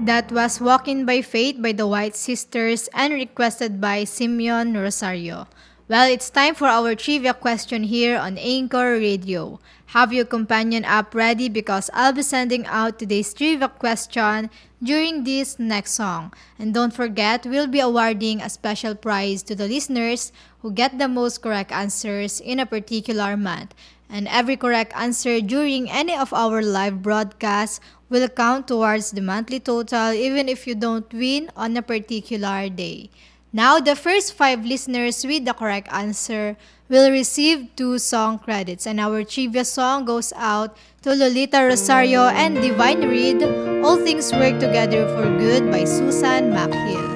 That was Walking by Faith by the White Sisters and requested by Simeon Rosario. Well, it's time for our trivia question here on Anchor Radio. Have your companion app ready because I'll be sending out today's trivia question during this next song. And don't forget, we'll be awarding a special prize to the listeners who get the most correct answers in a particular month. And every correct answer during any of our live broadcasts will count towards the monthly total even if you don't win on a particular day. Now, the first 5 listeners with the correct answer will receive 2 song credits. And our trivia song goes out to Lolita Rosario and Divine Reed, All Things Work Together for Good by Susan McHill.